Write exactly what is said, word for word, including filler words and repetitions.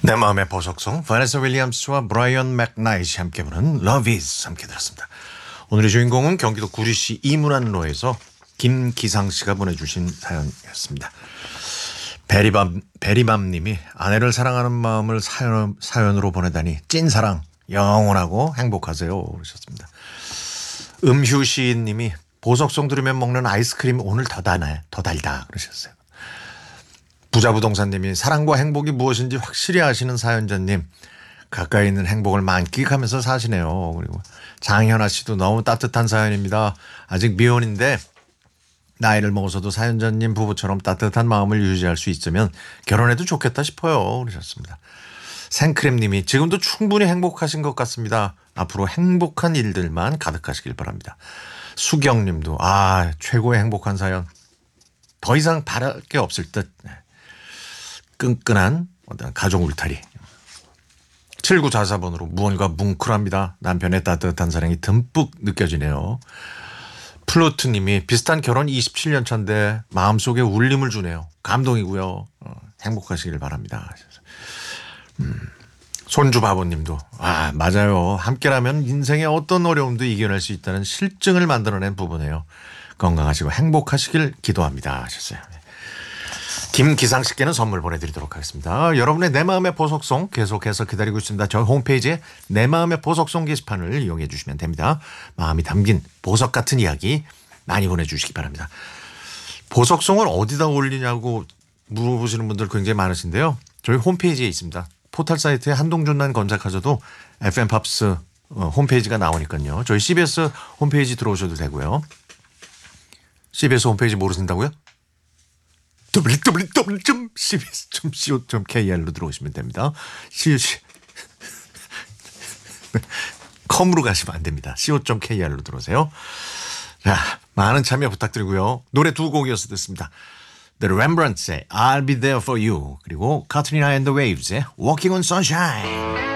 내 마음의 보석성 바네사 윌리엄스와 브라이언 맥나잇이 함께 부른 Love Is 함께 들었습니다. 오늘의 주인공은 경기도 구리시 이문안로에서 김기상 씨가 보내주신 사연이었습니다. 베리밤, 베리밤님이 아내를 사랑하는 마음을 사연, 사연으로 보내다니 찐사랑 영원하고 행복하세요 그러셨습니다. 음휴 시인님이 보석성 들으면 먹는 아이스크림 오늘 더 다네 더 달다 그러셨어요. 부자부동산님이 사랑과 행복이 무엇인지 확실히 아시는 사연자님 가까이 있는 행복을 만끽하면서 사시네요. 그리고 장현아 씨도 너무 따뜻한 사연입니다. 아직 미혼인데 나이를 먹어서도 사연자님 부부처럼 따뜻한 마음을 유지할 수 있으면 결혼해도 좋겠다 싶어요 그러셨습니다. 생크림님이 지금도 충분히 행복하신 것 같습니다. 앞으로 행복한 일들만 가득하시길 바랍니다. 수경님도 아 최고의 행복한 사연 더 이상 바랄 게 없을 듯 끈끈한 어떤 가족 울타리. 칠구사사 번으로 무언가 뭉클합니다. 남편의 따뜻한 사랑이 듬뿍 느껴지네요. 플루트님이 비슷한 결혼 이십칠 년 차인데 마음속에 울림을 주네요. 감동이고요. 어, 행복하시길 바랍니다. 음, 손주바보님도 아 맞아요. 함께라면 인생의 어떤 어려움도 이겨낼 수 있다는 실증을 만들어낸 부부네요. 건강하시고 행복하시길 기도합니다 하셨어요. 김기상 씨께는 선물 보내드리도록 하겠습니다. 여러분의 내 마음의 보석송 계속해서 기다리고 있습니다. 저희 홈페이지에 내 마음의 보석송 게시판을 이용해 주시면 됩니다. 마음이 담긴 보석 같은 이야기 많이 보내주시기 바랍니다. 보석송을 어디다 올리냐고 물어보시는 분들 굉장히 많으신데요. 저희 홈페이지에 있습니다. 포털 사이트에 한동준만 검색하셔도 에프엠 팝스 홈페이지가 나오니까요. 저희 씨비에스 홈페이지 들어오셔도 되고요. 씨비에스 홈페이지 모르신다고요? 더블유 더블유 더블유 점 씨비에스 점 씨오 점 케이알로 들어오시면 됩니다. 시, 시. 컴으로 가시면 안 됩니다. 씨오 점 케이알로 들어오세요. 자, 많은 참여 부탁드리고요. 노래 두 곡이어서 듣습니다. The Rembrandts의 I'll Be There For You 그리고 카트리나 and the Waves의 Walking on Sunshine.